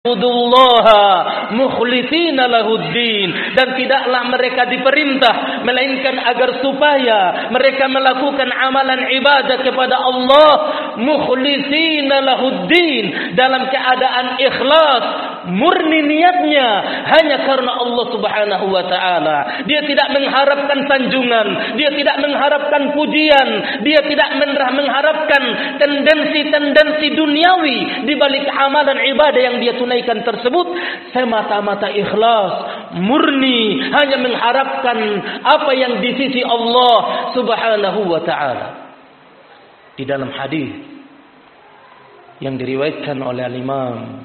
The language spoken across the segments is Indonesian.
mukhlishina lahuddin, dan tidaklah mereka diperintah melainkan agar supaya mereka melakukan amalan ibadah kepada Allah mukhlishina lahuddin, dalam keadaan ikhlas, murni niatnya hanya karena Allah Subhanahu wa taala. Dia tidak mengharapkan sanjungan, dia tidak mengharapkan pujian, dia tidak mengharapkan tendensi-tendensi duniawi di balik amalan ibadah yang dia tunaikan tersebut. Semata-mata ikhlas, murni, hanya mengharapkan apa yang di sisi Allah Subhanahu wa taala. Di dalam hadis yang diriwayatkan oleh Imam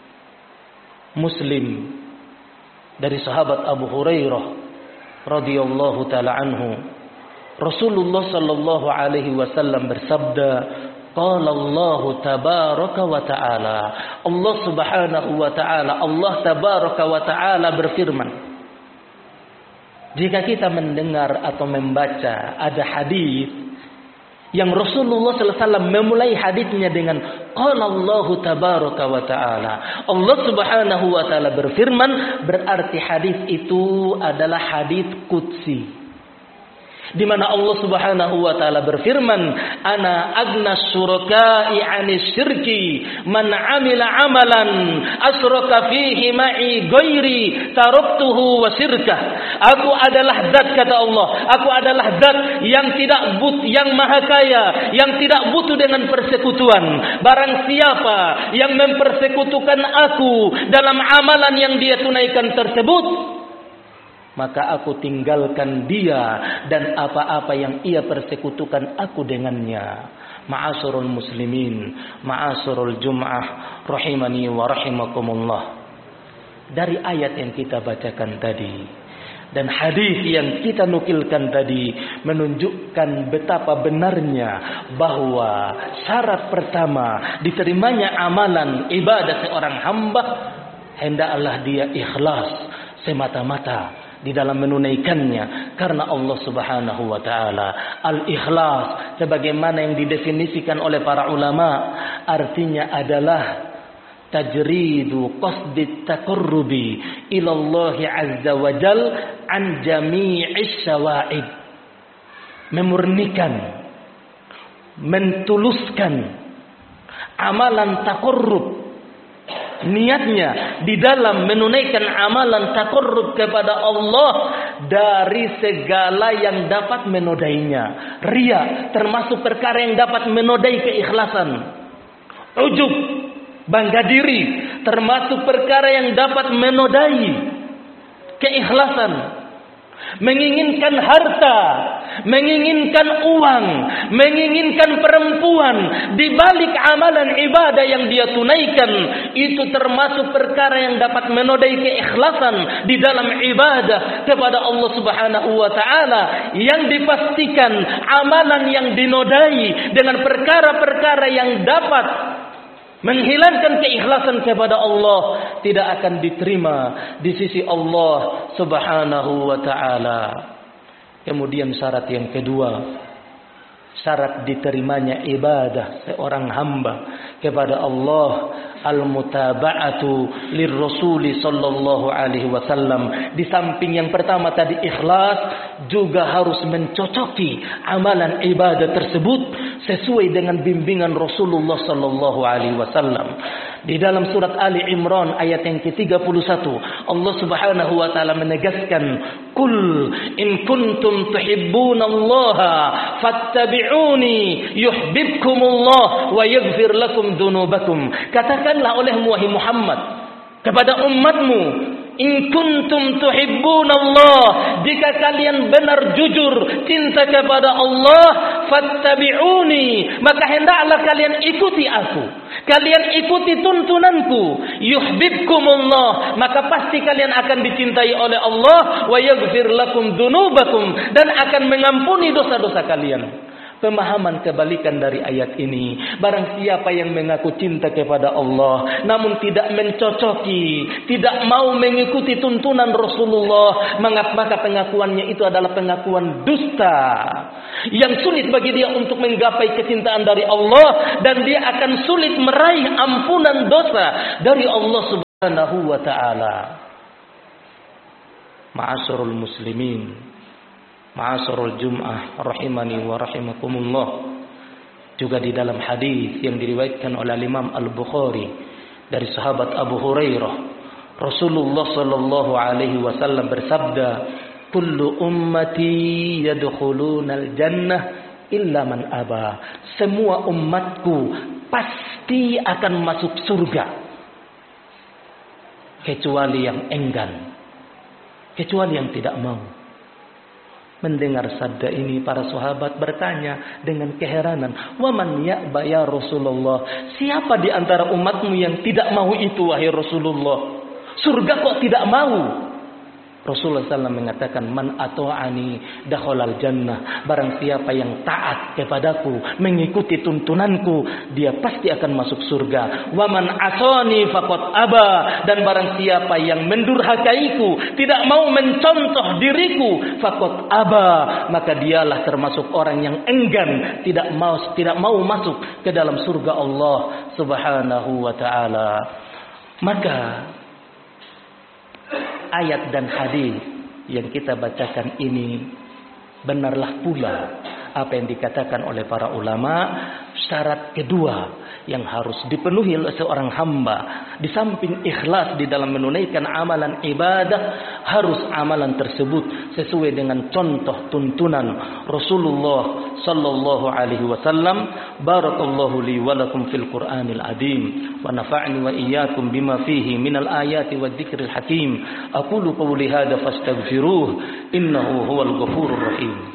Muslim dari sahabat Abu Hurairah radhiyallahu taala anhu, Rasulullah sallallahu alaihi wasallam bersabda, qala Allah tabaraka wa taala, Allah Subhanahu wa taala, Allah tabaraka wa taala berfirman. Jika kita mendengar atau membaca ada hadis yang Rasulullah sallallahu alaihi wasallam memulai hadisnya dengan qala Allah tabaraka wa taala, Allah Subhanahu wa taala berfirman, berarti hadis itu adalah hadis qudsi, di mana Allah Subhanahu wa taala berfirman, ana agnas syuraka'i 'anis syirki man 'amila 'amalan asyraka fihi ma'i ghairi taraktuhu wa syirkah. Aku adalah zat, kata Allah, aku adalah zat yang yang maha kaya, yang tidak butuh dengan persekutuan. Barang siapa yang mempersekutukan aku dalam amalan yang dia tunaikan tersebut, maka aku tinggalkan dia dan apa-apa yang ia persekutukan aku dengannya. Ma'asyiral muslimin, ma'asyiral jum'ah, rahimani wa rahimakumullah. Dari ayat yang kita bacakan tadi dan hadis yang kita nukilkan tadi menunjukkan betapa benarnya bahwa syarat pertama diterimanya amalan ibadah seorang hamba, hendaklah dia ikhlas semata-mata di dalam menunaikannya karena Allah Subhanahu wa taala. Al-ikhlas sebagaimana yang didefinisikan oleh para ulama, artinya adalah tajridu qasdit taqarrubi ila Allah azza wa jal an jami'is syawa'id. Memurnikan, mentuluskan amalan taqarrub, niatnya di dalam menunaikan amalan taqarrub kepada Allah dari segala yang dapat menodainya. Riya termasuk perkara yang dapat menodai keikhlasan. Ujub, bangga diri, termasuk perkara yang dapat menodai keikhlasan. Menginginkan harta, menginginkan uang, menginginkan perempuan di balik amalan ibadah yang dia tunaikan, itu termasuk perkara yang dapat menodai keikhlasan di dalam ibadah kepada Allah Subhanahu wa taala, yang dipastikan amalan yang dinodai dengan perkara-perkara yang dapat menghilangkan keikhlasan kepada Allah tidak akan diterima di sisi Allah Subhanahu wa taala. Kemudian syarat yang kedua, syarat diterimanya ibadah seorang hamba kepada Allah, al-mutaba'atu lirrasuli sallallahu alaihi wasallam. Di samping yang pertama tadi ikhlas, juga harus mencocoki amalan ibadah tersebut sesuai dengan bimbingan Rasulullah sallallahu alaihi wasallam. Di dalam surat Ali Imran ayat yang ke-31, Allah Subhanahu wa taala menegaskan, "Qul in kuntum tuhibbunallaha fattabi'uni yuhibbukumullah wa yaghfir lakum dzunubakum." Katakanlah olehmu wahai Muhammad kepada umatmu, in kuntum tuhibbunallah, jika kalian benar jujur cinta kepada Allah, fattabi'uni, maka hendaklah kalian ikuti aku, kalian ikuti tuntunanku, yuhibbukumullah, maka pasti kalian akan dicintai oleh Allah, wa yaghfir lakum dzunubakum, dan akan mengampuni dosa-dosa kalian. Pemahaman kebalikan dari ayat ini, barang siapa yang mengaku cinta kepada Allah namun tidak mencocoki, tidak mau mengikuti tuntunan Rasulullah, maka pengakuannya itu adalah pengakuan dusta yang sulit bagi dia untuk menggapai kecintaan dari Allah, dan dia akan sulit meraih ampunan dosa dari Allah Subhanahu Subhanahu wa ta'ala. Ma'asyiral muslimin, ma'asyiral jum'ah rahimani wa rahimakumullah. Juga di dalam hadis yang diriwayatkan oleh Imam Al-Bukhari dari sahabat Abu Hurairah, Rasulullah sallallahu alaihi wasallam bersabda, "Kullu ummati yadkhulunal jannah illa man aba." Semua umatku pasti akan masuk surga kecuali yang enggan, kecuali yang tidak mau. Mendengar sabda ini, para sahabat bertanya dengan keheranan, "Wa man ya'ba ya Rasulullah?" Siapa di antara umatmu yang tidak mau itu, wahai Rasulullah? Surga kok tidak mau? Rasulullah SAW mengatakan, "Man ato'ani dakhalal jannah." Barang siapa yang taat kepadaku, mengikuti tuntunanku, dia pasti akan masuk surga. "Wa man asani faqad aba." Dan barang siapa yang mendurhakaiku, tidak mau mencontoh diriku, faqad aba, maka dialah termasuk orang yang enggan, tidak mau masuk ke dalam surga Allah Subhanahu wa ta'ala. Maka ayat dan hadis yang kita bacakan ini benarlah pula apa yang dikatakan oleh para ulama. Syarat kedua yang harus dipenuhi oleh seorang hamba, di samping ikhlas di dalam menunaikan amalan ibadah, harus amalan tersebut sesuai dengan contoh tuntunan Rasulullah sallallahu alaihi wasallam. Barakallahu li wa lakum fil Qur'anil azim wa nafa'ni wa iyyakum bima fihi minal ayati wadh-dhikril hakim. Aqulu qawli hadza fastaghfiruh innahu huwal ghafurur rahim.